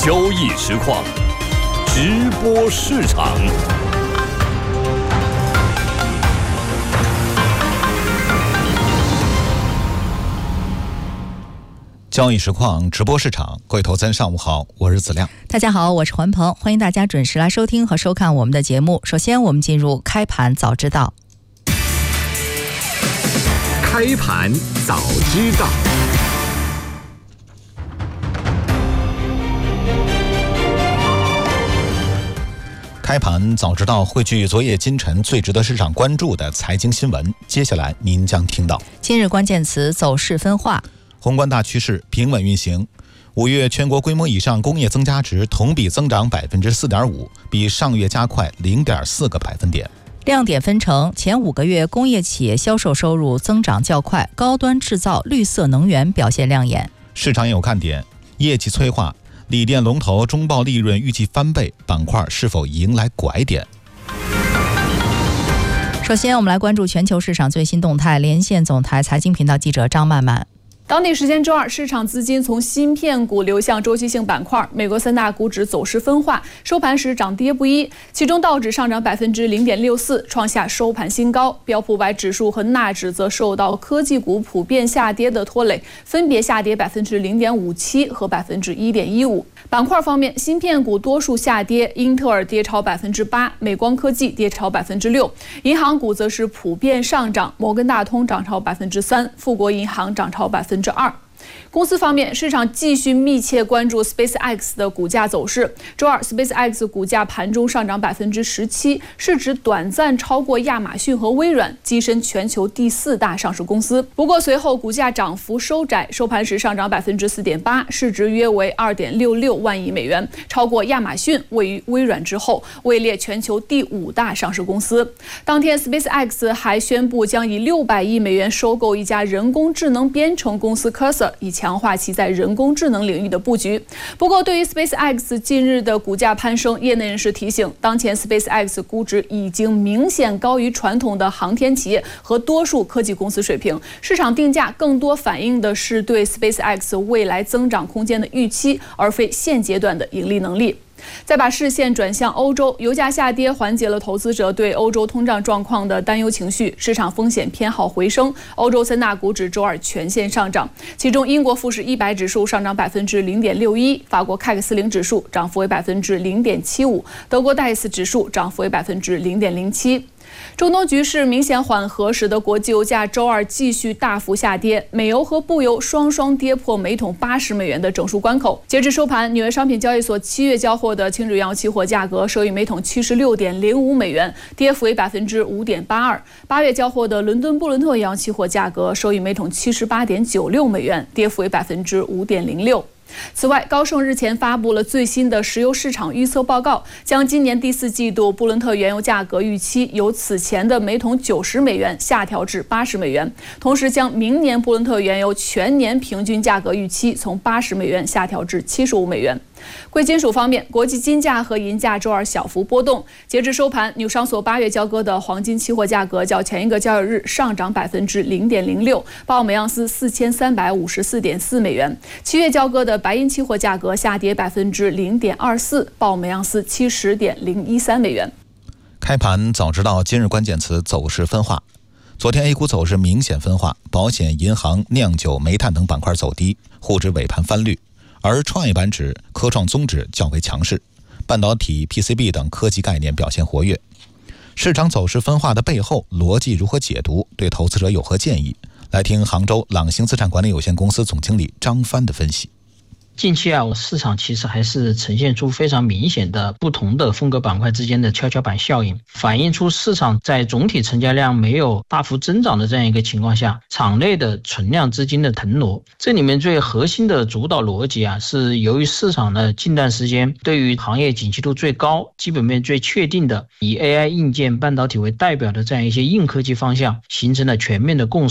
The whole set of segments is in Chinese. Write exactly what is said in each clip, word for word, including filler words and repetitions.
交易实况，直播市场。 交易实况直播市场，各位投资人上午好，我是子亮。 大家好，我是环鹏，欢迎大家准时来收听和收看我们的节目。首先我们进入开盘早知道。 开盘早知道。 开盘早知道汇聚昨夜今晨最值得市场关注的财经新闻，接下来您将听到： 今日关键词走势分化， 宏观大趋势平稳运行。五月全国规模以上工业增加值同比增长 百分之四点五， 比上月加快 零点四个百分点。 亮点分成，前五个月工业企业销售收入增长较快，高端制造、绿色能源表现亮眼。 市场也有看点，业绩催化，锂电龙头中报利润预计翻倍，板块是否迎来拐点？ 首先我们来关注全球市场最新动态，连线总台财经频道记者张曼曼。 当地时间周二，市场资金从芯片股流向周期性板块，美国三大股指走势分化，收盘时涨跌不一。其中道指上涨 百分之零点六四， 创下收盘新高，标普五百指数和纳指则受到科技股普遍下跌的拖累，分别下跌 百分之零点五七 和 百分之一点一五。板块方面，芯片股多数下跌，英特尔跌超 百分之八， 美光科技跌超 百分之六， 银行股则是普遍上涨，摩根大通涨超 百分之三， 富国银行涨超 百分之二。公司方面，市场继续密切关注 SpaceX 的股价走势。周二 ，SpaceX 股价盘中上涨 百分之十七， 市值短暂超过亚马逊和微软，跻身全球第四大上市公司。不过随后股价涨幅收窄，收盘时上涨 百分之四点八， 市值约为 二点六六万亿美元，超过亚马逊，位于微软之后，位列全球第五大上市公司。当天 SpaceX 还宣布将以六百亿美元收购一家人工智能编程公司 Cursor，以强化其在人工智能领域的布局。不过，对于 SpaceX 近日的股价攀升，业内人士提醒，当前 SpaceX 估值已经明显高于传统的航天企业和多数科技公司水平，市场定价更多反映的是对 SpaceX 未来增长空间的预期，而非现阶段的盈利能力。再把视线转向欧洲，油价下跌缓解了投资者对欧洲通胀状况的担忧情绪，市场风险偏好回升。欧洲三大股指周二全线上涨，其中英国富时一百指数上涨 百分之零点六一， 法国凯克斯林指数涨幅为 百分之零点七五， 德国戴斯指数涨幅为 百分之零点零七。中东局势明显缓和，使得国际油价周二继续大幅下跌，美油和布油双双跌破每桶八十美元的整数关口。截至收盘，纽约商品交易所七月交货的轻质原油期货价格收于每桶七十六点零五美元，跌幅为 百分之五点八二。八月交货的伦敦布伦特原油期货价格收于每桶七十八点九六美元，跌幅为 百分之五点零六。此外，高盛日前发布了最新的石油市场预测报告，将今年第四季度布伦特原油价格预期由此前的每桶九十美元下调至八十美元，同时将明年布伦特原油全年平均价格预期从八十美元下调至七十五美元。贵金属方面，国际金价和银价周二小幅波动。截至收盘，纽商所八月交割的黄金期货价格较前一个交易日上涨 百分之零点零六， 报每盎司四千三百五十四点四美元。七月交割的白银期货价格下跌 百分之零点二四， 报每盎司七十点零一三美元。 开盘早知道今日关键词走势分化。昨天 A 股走势明显分化，保险、银行、酿酒、煤炭等板块走低，沪指尾盘翻绿。而创业板指、科创综指较为强势，半导体、P C B 等科技概念表现活跃。市场走势分化的背后逻辑如何解读？对投资者有何建议？来听杭州朗星资产管理有限公司总经理张帆的分析。 近期啊，市场其实还是呈现出非常明显的不同的风格板块之间的跷跷板效应，反映出市场在总体成交量没有大幅增长的这样一个情况下，场内的存量资金的腾挪。这里面最核心的主导逻辑啊，是由于市场的近段时间对于行业景气度最高、基本面最确定的以 A I 硬件、半导体为代表的这样一些硬科技方向形成了全面的共识。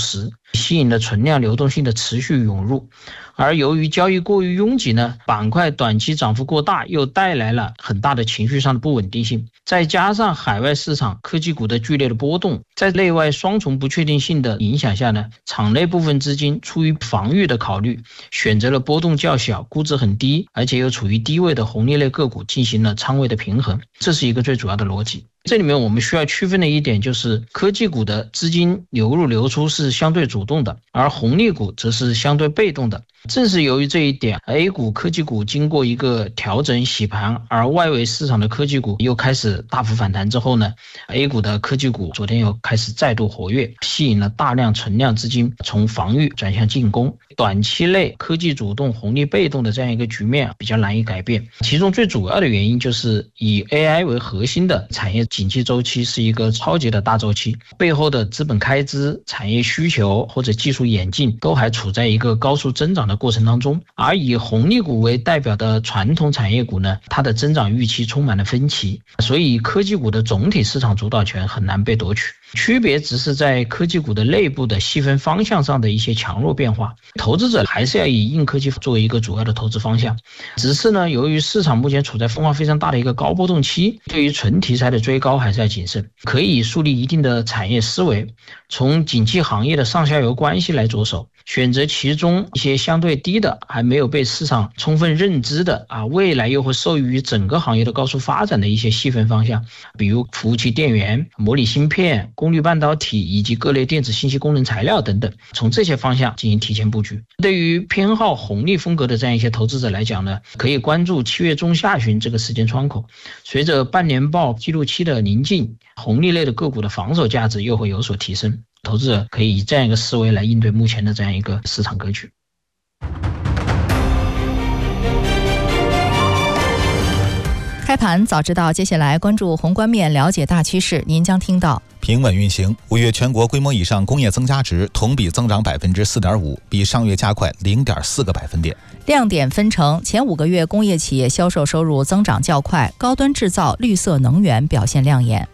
吸引了存量流动性的持续涌入。而由于交易过于拥挤呢，板块短期涨幅过大，又带来了很大的情绪上的不稳定性。再加上海外市场科技股的剧烈的波动，在内外双重不确定性的影响下呢，场内部分资金出于防御的考虑，选择了波动较小、估值很低，而且又处于低位的红利类个股进行了仓位的平衡，这是一个最主要的逻辑。这里面我们需要区分的一点就是，科技股的资金流入流出是相对主动的，而红利股则是相对被动的。正是由于这一点， A 股科技股经过一个调整洗盘，而外围市场的科技股又开始大幅反弹之后呢， A 股的科技股昨天又开始再度活跃，吸引了大量存量资金从防御转向进攻。短期内科技主动红利被动的这样一个局面比较难以改变，其中最主要的原因就是以 A I 为核心的产业景气周期是一个超级的大周期，背后的资本开支、产业需求或者技术演进都还处在一个高速增长的过程当中。而以红利股为代表的传统产业股呢，它的增长预期充满了分歧，所以科技股的总体市场主导权很难被夺取。区别只是在科技股的内部的细分方向上的一些强弱变化，投资者还是要以硬科技作为一个主要的投资方向。只是呢，由于市场目前处在分化非常大的一个高波动期，对于纯题材的追高还是要谨慎，可以树立一定的产业思维，从景气行业的上下游关系来着手，选择其中一些相对低的还没有被市场充分认知的啊，未来又会受益于整个行业的高速发展的一些细分方向，比如服务器电源、模拟芯片、功率半导体以及各类电子信息功能材料等等，从这些方向进行提前布局。对于偏好红利风格的这样一些投资者来讲呢，可以关注七月中下旬这个时间窗口，随着半年报记录期的临近，红利类的个股的防守价值又会有所提升，投资者可以以这样一个思维来应对目前的这样一个市场格局。 开盘早知道，接下来关注宏观面，了解大趋势。您将听到： 平稳运行，五月全国规模以上工业增加值同比增长百分之四点五，比上月加快零点四个百分点。 亮点分成，前五个月工业企业销售收入增长较快，高端制造、绿色能源表现亮眼。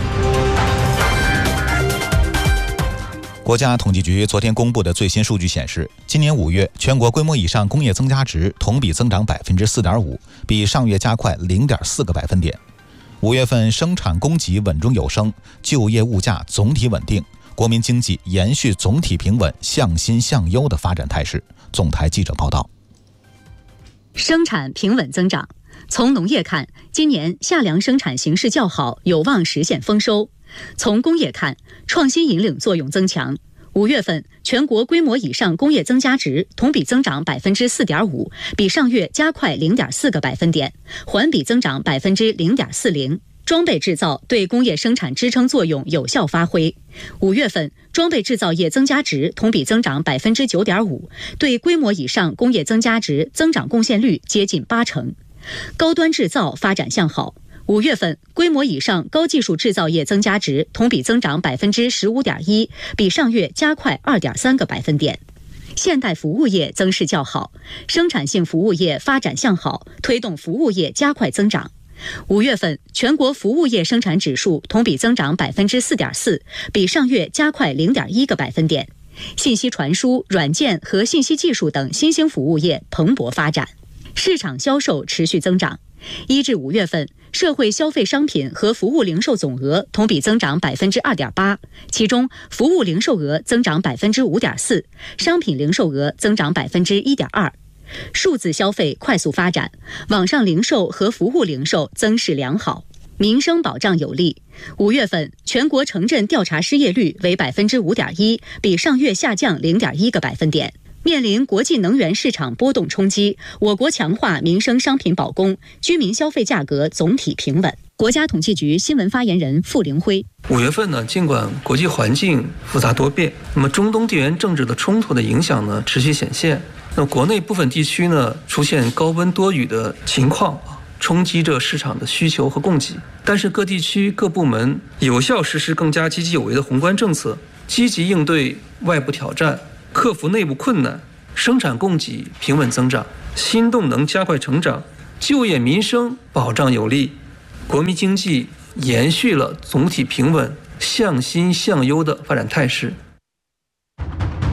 国家统计局昨天公布的最新数据显示，今年五月全国规模以上工业增加值同比增长百分之四点五，比上月加快零点四个百分点。五月份生产供给稳中有升，就业物价总体稳定，国民经济延续总体平稳、向新向优的发展态势。总台记者报道。 生产平稳增长。从农业看，今年夏粮生产形势较好，有望实现丰收。从工业看，创新引领作用增强。五月份全国规模以上工业增加值同比增长百分之四点五，比上月加快零点四个百分点，环比增长百分之零点四零。装备制造对工业生产支撑作用有效发挥。五月份装备制造业增加值同比增长百分之九点五，对规模以上工业增加值增长贡献率接近八成。高端制造发展向好。五月份规模以上高技术制造业增加值同比增长百分之十五点一，比上月加快二点三个百分点。现代服务业增势较好，生产性服务业发展向好，推动服务业加快增长。五月份全国服务业生产指数同比增长百分之四点四，比上月加快零点一个百分点。信息传输、软件和信息技术等新兴服务业蓬勃发展，市场销售持续增长。一至五月份，社会消费商品和服务零售总额同比增长百分之二点八，其中服务零售额增长百分之五点四，商品零售额增长百分之一点二。数字消费快速发展，网上零售和服务零售增势良好，民生保障有力。五月份全国城镇调查失业率为百分之五点一，比上月下降零点一个百分点。面临国际能源市场波动冲击，我国强化民生商品保供，居民消费价格总体平稳。国家统计局新闻发言人傅凌辉： 五月份呢，尽管国际环境复杂多变，那么中东地缘政治的冲突的影响呢持续显现，那国内部分地区呢出现高温多雨的情况，冲击着市场的需求和供给。但是各地区各部门有效实施更加积极有为的宏观政策，积极应对外部挑战，克服内部困难，生产供给平稳增长，新动能加快成长，就业民生保障有力，国民经济延续了总体平稳、向新向优的发展态势。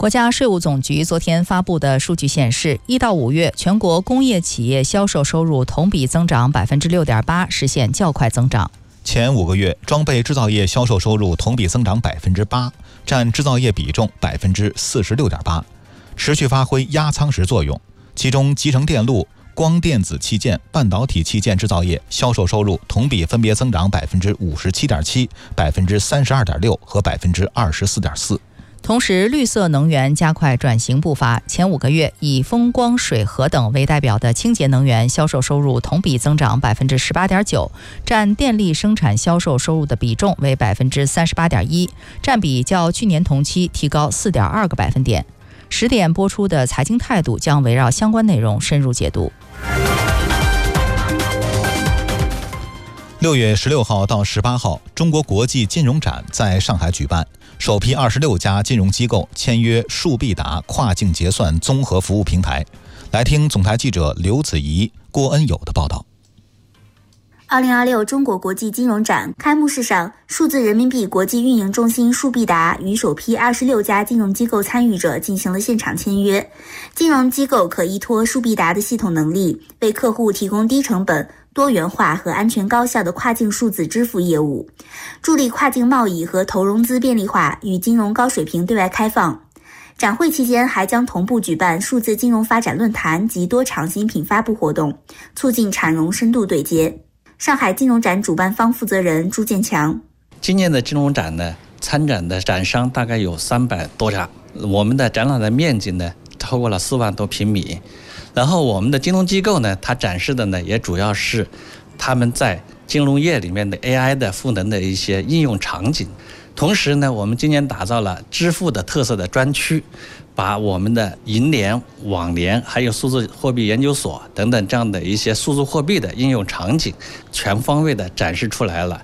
国家税务总局昨天发布的数据显示，一到五月全国工业企业销售收入同比增长百分之六点八，实现较快增长。 前五个月装备制造业销售收入同比增长百分之八，占制造业比重百分之四十六点八，持续发挥压舱石作用。其中，集成电路、光电子器件、半导体器件制造业销售收入同比分别增长百分之五十七点七、百分之三十二点六和百分之二十四点四。 同时，绿色能源加快转型步伐。前五个月，以风光、水核等为代表的清洁能源销售收入同比增长百分之十八点九，占电力生产销售收入的比重为百分之三十八点一，占比较去年同期提高四点二个百分点。十点播出的财经态度将围绕相关内容深入解读。 六月十六号到十八号，中国国际金融展在上海举办，首批二十六家金融机构签约数必达跨境结算综合服务平台。来听总台记者刘子怡、郭恩友的报道。 二零二六中国国际金融展开幕式上，数字人民币国际运营中心数必达与首批二十六家金融机构参与者进行了现场签约。金融机构可依托数必达的系统能力，为客户提供低成本、多元化和安全高效的跨境数字支付业务，助力跨境贸易和投融资便利化与金融高水平对外开放。展会期间还将同步举办数字金融发展论坛及多场新品发布活动，促进产融深度对接。上海金融展主办方负责人朱建强： 今年的金融展呢，参展的展商大概有三百多家，我们的展览的面积呢超过了四万多平米。然后我们的金融机构呢，它展示的呢也主要是他们在金融业里面的 A I 的赋能的一些应用场景。同时呢，我们今年打造了支付的特色的专区，把我们的银联、网联还有数字货币研究所等等这样的一些数字货币的应用场景全方位的展示出来了。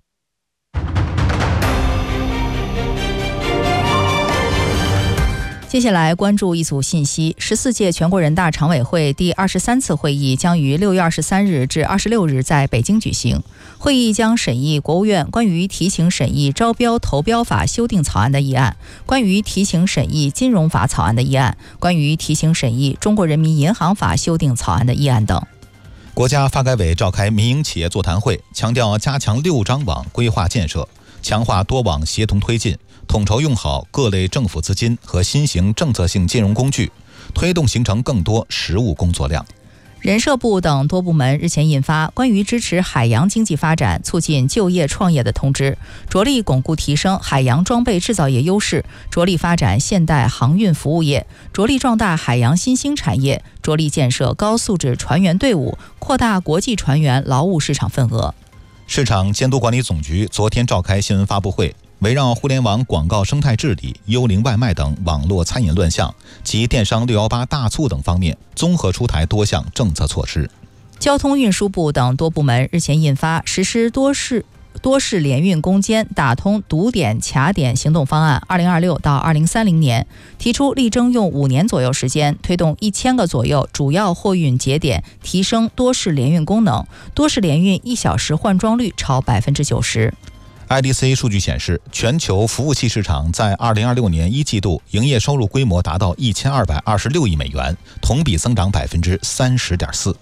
接下来关注一组信息：十四届全国人大常委会第二十三次会议将于六月二十三日至二十六日在北京举行。会议将审议国务院关于提请审议招标投标法修订草案的议案、关于提请审议金融法草案的议案、关于提请审议中国人民银行法修订草案的议案等。 国家发改委召开民营企业座谈会，强调加强六张网规划建设，强化多网协同推进，统筹用好各类政府资金和新型政策性金融工具，推动形成更多实务工作量。 人社部等多部门日前印发关于支持海洋经济发展、促进就业创业的通知，着力巩固提升海洋装备制造业优势，着力发展现代航运服务业，着力壮大海洋新兴产业，着力建设高素质船员队伍，扩大国际船员劳务市场份额。 市场监督管理总局昨天召开新闻发布会，围绕互联网广告生态治理、幽灵外卖等网络餐饮乱象及电商六一八大促等方面，综合出台多项政策措施。 交通运输部等多部门日前印发实施多市多市联运攻坚打通堵点卡点行动方案二零二六到二零三零年，提出力争用五年左右时间，推动一千个左右主要货运节点提升多市联运功能，多市联运一小时换装率超百分之九十。 I D C 数据显示，全球服务器市场在二零二六年一季度营业收入规模达到一千二百二十六亿美元，同比增长百分之三十点四。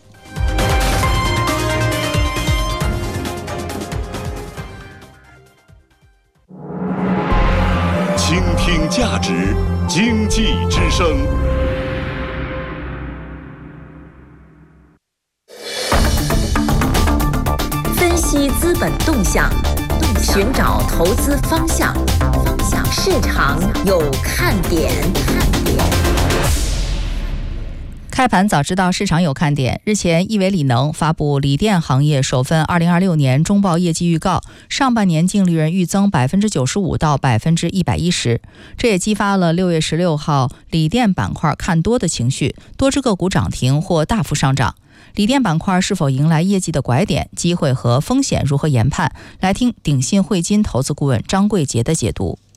倾听价值，经济之声。 分析资本动向，寻找投资方向，方向市场有看点。看点。 开盘早知道市场有看点。日前，亿维锂能发布锂电行业首份二零二六年中报业绩预告，上半年净利润预增百分之九十五到百分之一百一十，这也激发了六月十六号锂电板块看多的情绪，多只个股涨停或大幅上涨。锂电板块是否迎来业绩的拐点？机会和风险如何研判？来听鼎信汇金投资顾问张贵杰的解读。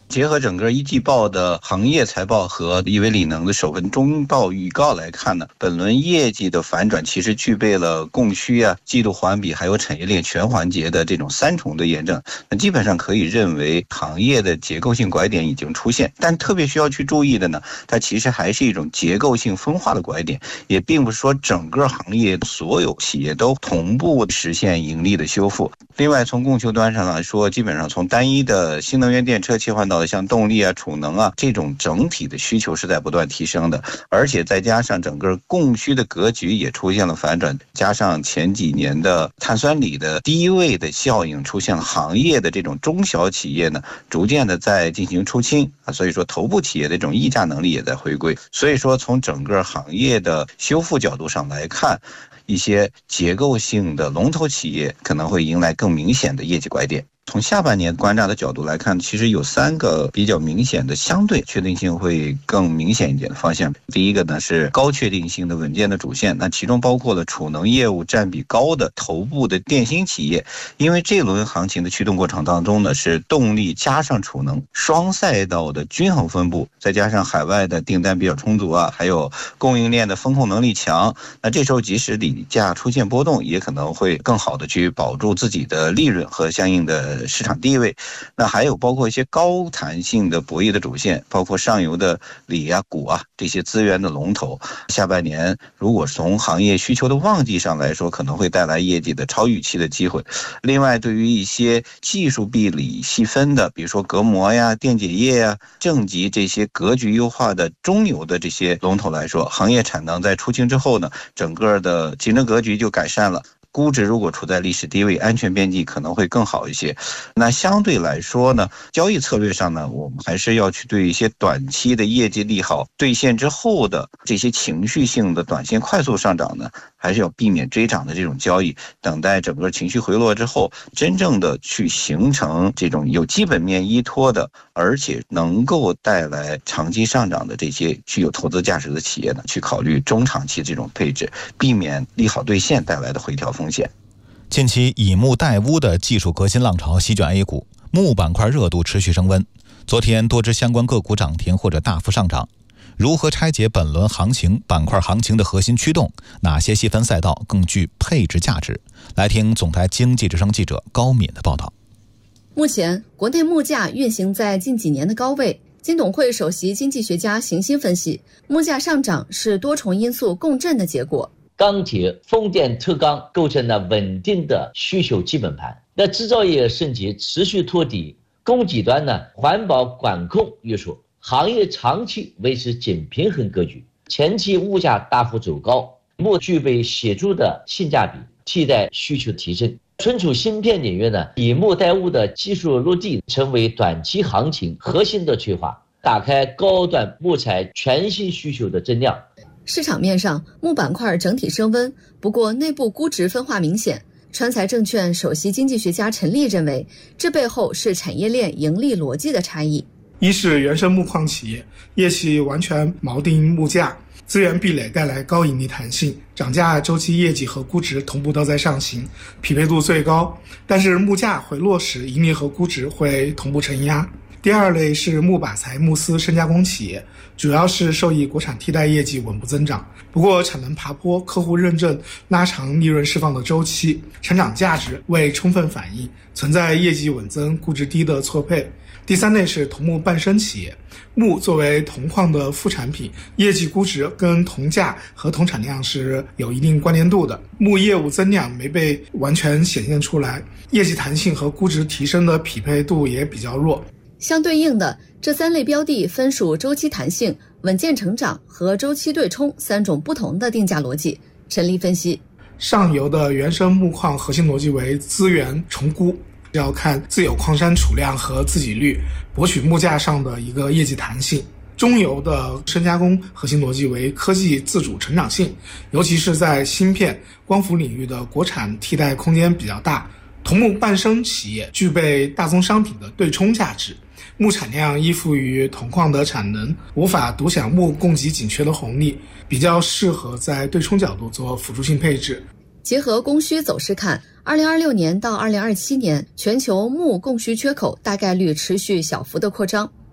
结合整个一季报的行业财报和亿维锂能的首份中报预告来看呢，本轮业绩的反转其实具备了供需啊、季度环比还有产业链全环节的这种三重的验证。那基本上可以认为行业的结构性拐点已经出现，但特别需要去注意的呢，它其实还是一种结构性分化的拐点，也并不是说整个行业所有企业都同步实现盈利的修复。另外从供求端上来说，基本上从单一的新能源电车切换到像动力啊、储能啊，这种整体的需求是在不断提升的，而且再加上整个供需的格局也出现了反转，加上前几年的碳酸锂的低位的效应出现了，行业的这种中小企业呢逐渐的在进行出清啊，所以说头部企业的这种溢价能力也在回归。所以说从整个行业的修复角度上来看，一些结构性的龙头企业可能会迎来更明显的业绩拐点。从下半年观察的角度来看，其实有三个比较明显的相对确定性会更明显一点的方向。第一个呢是高确定性的稳健的主线，那其中包括了储能业务占比高的头部的电芯企业，因为这轮行情的驱动过程当中呢，是动力加上储能双赛道的均衡分布，再加上海外的订单比较充足啊，还有供应链的风控能力强，那这时候即使锂价出现波动，也可能会更好的去保住自己的利润和相应的市场地位。那还有包括一些高弹性的博弈的主线，包括上游的锂啊、钴啊这些资源的龙头，下半年如果从行业需求的旺季上来说，可能会带来业绩的超预期的机会。另外对于一些技术壁锂细分的，比如说隔膜呀、电解液呀、正极这些格局优化的中游的这些龙头来说，行业产能在出清之后呢，整个的竞争格局就改善了，估值如果处在历史低位，安全边际可能会更好一些。那相对来说呢，交易策略上呢，我们还是要去对一些短期的业绩利好兑现之后的这些情绪性的短线快速上涨呢，还是要避免追涨的这种交易，等待整个情绪回落之后，真正的去形成这种有基本面依托的，而且能够带来长期上涨的这些具有投资价值的企业呢，去考虑中长期这种配置，避免利好兑现带来的回调风险。 近期以木代钨的技术革新浪潮席卷 A 股，木板块热度持续升温。昨天多只相关个股涨停或者大幅上涨。如何拆解本轮行情板块行情的核心驱动？哪些细分赛道更具配置价值？来听总台经济之声记者高敏的报道。 目前国内木价运行在近几年的高位，金董会首席经济学家邢鑫分析，木价上涨是多重因素共振的结果。 钢铁、风电、特钢构成了稳定的需求基本盘。那制造业升级持续托底，供给端呢环保管控约束，行业长期维持紧平衡格局。前期物价大幅走高，木具备显著的性价比，替代需求提升。存储芯片领域呢，以木代钨的技术落地，成为短期行情核心的催化，打开高端木材全新需求的增量。 市场面上，木板块整体升温，不过内部估值分化明显。川财证券首席经济学家陈立认为，这背后是产业链盈利逻辑的差异。 一是原生木矿企业业绩完全锚定木价，资源壁垒带来高盈利弹性，涨价周期业绩和估值同步都在上行，匹配度最高。但是木价回落时，盈利和估值会同步承压。第二类是木板材、木丝深加工企业，主要是受益国产替代业绩稳步增长，不过产能爬坡、客户认证拉长利润释放的周期，成长价值未充分反映，存在业绩稳增、估值低的错配。第三类是铜木伴生企业，木作为铜矿的副产品，业绩估值跟铜价和铜产量是有一定关联度的，木业务增量没被完全显现出来，业绩弹性和估值提升的匹配度也比较弱。 相对应的，这三类标的分属周期弹性、稳健成长和周期对冲三种不同的定价逻辑。陈立分析， 上游的原生木矿核心逻辑为资源重估，要看自有矿山储量和自给率，博取木价上的一个业绩弹性。中游的深加工核心逻辑为科技自主成长性，尤其是在芯片、光伏领域的国产替代空间比较大。铜木伴生企业具备大宗商品的对冲价值，木产量依附于铜矿的产能，无法独享木供给紧缺的红利，比较适合在对冲角度做辅助性配置。 结合供需走势看，二零二六年到二零二七年，全球木供需缺口大概率持续小幅的扩张。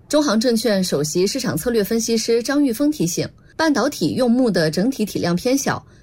中航证券首席市场策略分析师张玉峰提醒，半导体用木的整体体量偏小，